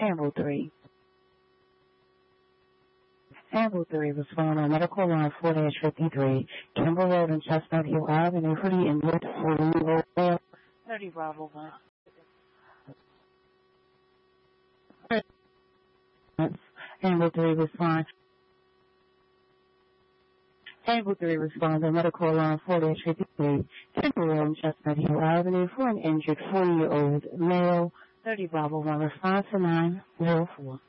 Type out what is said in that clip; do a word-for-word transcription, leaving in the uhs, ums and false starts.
Amble three. Amble three was found on medical line four fifty-three, Kimball Road and Chestnut Hill Avenue, pretty injured for the male, thirty Bravo one. Amble three was found. Amble three responds on medical line four fifty-three, Kimball Road and Chestnut Hill Avenue for an injured forty-year-old male, thirty Bravo one. Response to nine zero four.